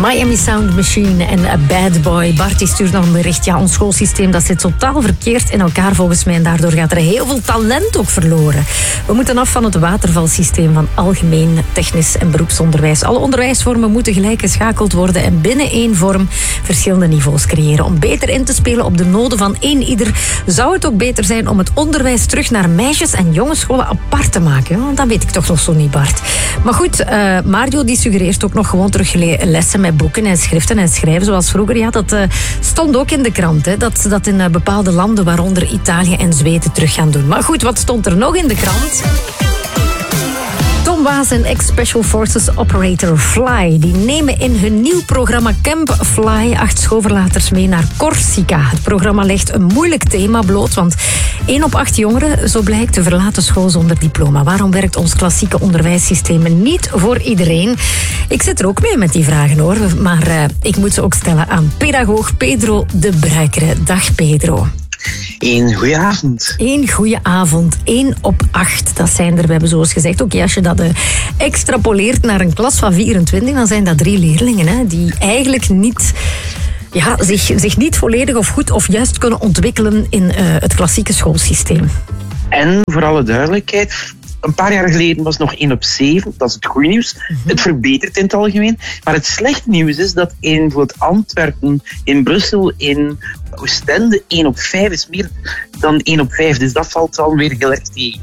Miami Sound Machine en A Bad Boy. Bart die stuurt nog een bericht. Ja, ons schoolsysteem dat zit totaal verkeerd in elkaar volgens mij. En daardoor gaat er heel veel talent ook verloren. We moeten af van het watervalsysteem van algemeen, technisch en beroepsonderwijs. Alle onderwijsvormen moeten gelijk geschakeld worden en binnen één vorm verschillende niveaus creëren. Om beter in te spelen op de noden van ieder zou het ook beter zijn om het onderwijs terug naar meisjes- en jongensscholen apart te maken. Want dat weet ik toch nog zo niet, Bart. Maar goed, Mario die suggereert ook nog gewoon terug lessen met boeken en schriften en schrijven zoals vroeger. Ja, dat stond ook in de krant. Hè, dat in bepaalde landen, waaronder Italië en Zweden, terug gaan doen. Maar goed, wat stond er nog in de krant? Tom Waas en ex-Special Forces Operator Fly die nemen in hun nieuw programma Camp Fly 8 schoolverlaters mee naar Corsica. Het programma legt een moeilijk thema bloot, want 1 op 8 jongeren, zo blijkt, verlaten school zonder diploma. Waarom werkt ons klassieke onderwijssysteem niet voor iedereen? Ik zit er ook mee met die vragen, hoor, maar ik moet ze ook stellen aan pedagoog Pedro de Bruikere. Dag, Pedro. Een goeie avond. Een goeie avond. 1 op 8. Dat zijn er, we hebben zoals gezegd, oké, als je dat extrapoleert naar een klas van 24, dan zijn dat 3 leerlingen, hè, die eigenlijk niet, zich niet volledig of goed of juist kunnen ontwikkelen in het klassieke schoolsysteem. En voor alle duidelijkheid, een paar jaar geleden was het nog 1 op 7. Dat is het goede nieuws. Het verbetert in het algemeen. Maar het slechte nieuws is dat in bijvoorbeeld Antwerpen, in Brussel, in Oostende 1 op 5 is meer dan 1 op 5. Dus dat valt dan weer heel erg tegen.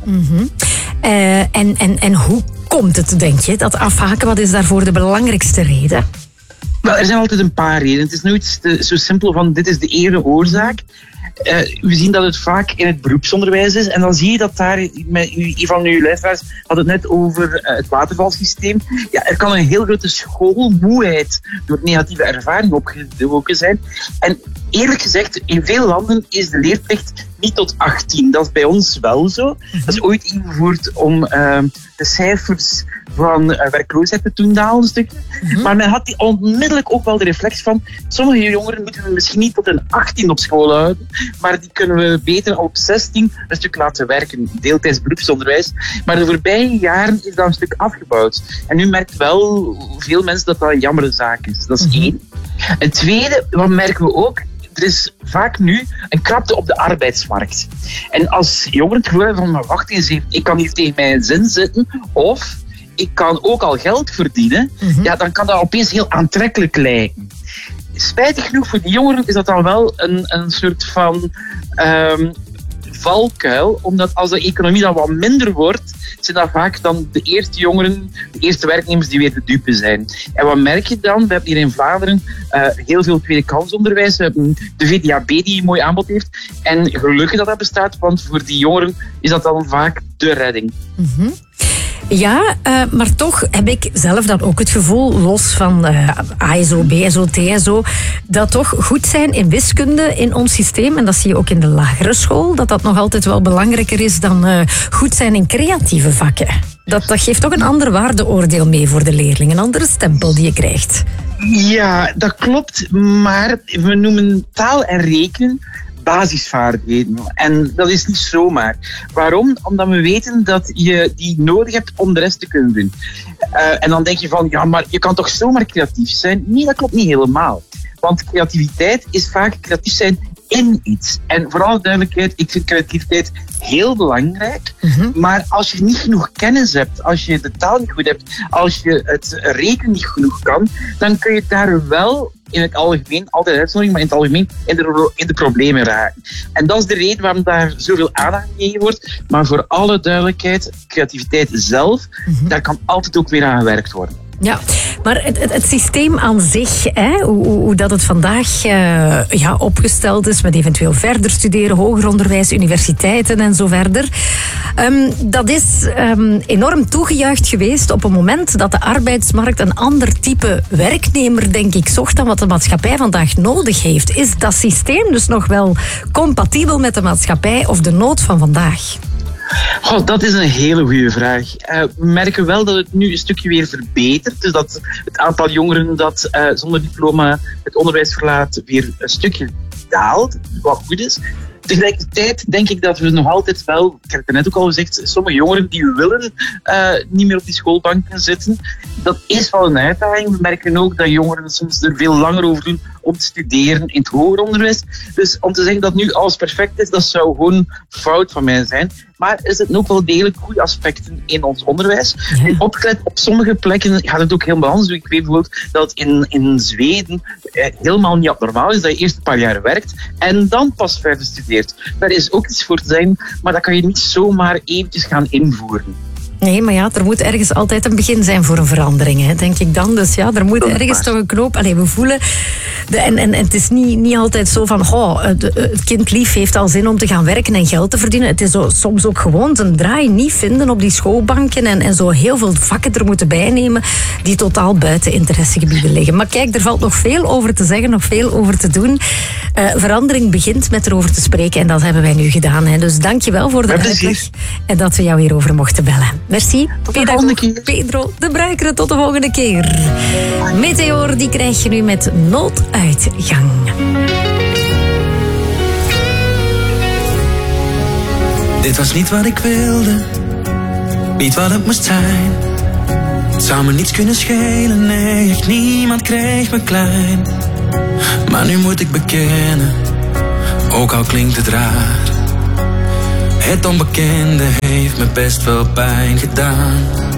En hoe komt het, denk je, dat afhaken? Wat is daarvoor de belangrijkste reden? Wel, er zijn altijd een paar redenen. Het is nooit zo simpel van dit is de ene oorzaak. We zien dat het vaak in het beroepsonderwijs is. En dan zie je dat daar, een van uw luisteraars had het net over het watervalsysteem. Ja, er kan een heel grote schoolmoeheid door negatieve ervaring opgedoken zijn. En eerlijk gezegd, in veel landen is de leerplicht niet tot 18. Dat is bij ons wel zo. Dat is ooit ingevoerd om de cijfers van werkloosheid te doen dalen een stukje. Maar men had onmiddellijk ook wel de reflex van sommige jongeren moeten we misschien niet tot een 18 op school houden, maar die kunnen we beter al op 16 een stuk laten werken. Deeltijds beroepsonderwijs. Maar de voorbije jaren is dat een stuk afgebouwd. En nu merkt wel veel mensen dat dat een jammere zaak is. Dat is 1. Het tweede, wat merken we ook, er is vaak nu een krapte op de arbeidsmarkt. En als jongeren het gevoel hebben van, wacht eens even, ik kan hier tegen mijn zin zitten, of ik kan ook al geld verdienen, ja, dan kan dat opeens heel aantrekkelijk lijken. Spijtig genoeg voor die jongeren is dat dan wel een soort van valkuil, omdat als de economie dan wat minder wordt, zijn dat vaak dan de eerste jongeren, de eerste werknemers die weer de dupe zijn. En wat merk je dan? We hebben hier in Vlaanderen heel veel tweede kansonderwijs. We hebben de VDAB die een mooi aanbod heeft. En gelukkig dat bestaat, want voor die jongeren is dat dan vaak de redding. Ja, maar toch heb ik zelf dan ook het gevoel, los van ASO, BSO, TSO, dat toch goed zijn in wiskunde in ons systeem, en dat zie je ook in de lagere school, dat nog altijd wel belangrijker is dan goed zijn in creatieve vakken. Dat geeft toch een ander waardeoordeel mee voor de leerling, een andere stempel die je krijgt. Ja, dat klopt, maar we noemen taal en rekenen basisvaardigheden. En dat is niet zomaar. Waarom? Omdat we weten dat je die nodig hebt om de rest te kunnen doen. En dan denk je van, ja, maar je kan toch zomaar creatief zijn? Nee, dat klopt niet helemaal. Want creativiteit is vaak creatief zijn in iets. En voor alle duidelijkheid, ik vind creativiteit heel belangrijk. Maar als je niet genoeg kennis hebt, als je de taal niet goed hebt, als je het rekenen niet genoeg kan, dan kun je daar wel in het algemeen, altijd uitzondering, maar in het algemeen in de problemen raken. En dat is de reden waarom daar zoveel aandacht gegeven wordt. Maar voor alle duidelijkheid, creativiteit zelf, daar kan altijd ook weer aan gewerkt worden. Ja, maar het systeem aan zich, hè, hoe dat het vandaag opgesteld is met eventueel verder studeren, hoger onderwijs, universiteiten en zo verder, dat is enorm toegejuicht geweest op een moment dat de arbeidsmarkt een ander type werknemer, denk ik, zocht dan wat de maatschappij vandaag nodig heeft. Is dat systeem dus nog wel compatibel met de maatschappij of de nood van vandaag? Oh, dat is een hele goede vraag. We merken wel dat het nu een stukje weer verbetert. Dus dat het aantal jongeren dat zonder diploma het onderwijs verlaat weer een stukje daalt, wat goed is. Tegelijkertijd denk ik dat we nog altijd wel, ik heb het net ook al gezegd, sommige jongeren die willen niet meer op die schoolbanken zitten. Dat is wel een uitdaging. We merken ook dat jongeren soms er veel langer over doen om te studeren in het hoger onderwijs. Dus om te zeggen dat nu alles perfect is, dat zou gewoon fout van mij zijn. Maar er zitten ook wel degelijk goede aspecten in ons onderwijs. En opgelet, op sommige plekken gaat het ook helemaal anders. Ik weet bijvoorbeeld dat het in Zweden helemaal niet abnormaal is dat je eerst een paar jaar werkt en dan pas verder studeert. Daar is ook iets voor te zijn, maar dat kan je niet zomaar eventjes gaan invoeren. Nee, maar ja, er moet ergens altijd een begin zijn voor een verandering, hè, denk ik dan. Dus ja, er moet ergens toch een knoop. Allee, we voelen... En het is niet altijd zo van... het kind lief heeft al zin om te gaan werken en geld te verdienen. Het is soms ook gewoon een draai niet vinden op die schoolbanken en zo heel veel vakken er moeten bijnemen die totaal buiten interessegebieden liggen. Maar kijk, er valt nog veel over te zeggen, nog veel over te doen. Verandering begint met erover te spreken en dat hebben wij nu gedaan. Hè. Dus dank je wel voor de uitleg en dat we jou hierover mochten bellen. Merci, Pedro de Bruikere. Tot de volgende keer. Meteor, die krijg je nu met Nooduitgang. Dit was niet wat ik wilde, niet wat het moest zijn. Het zou me niets kunnen schelen, nee, echt niemand kreeg me klein. Maar nu moet ik bekennen, ook al klinkt het raar. Het onbekende heeft me best wel pijn gedaan.